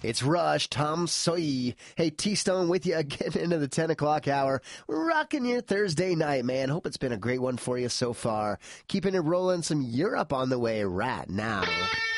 It's Rush, Tom Soy. Hey, T-Stone with you, getting into the 10 o'clock hour. Rocking your Thursday night, man. Hope it's been a great one for you so far. Keeping it rolling, some Europe on the way right now.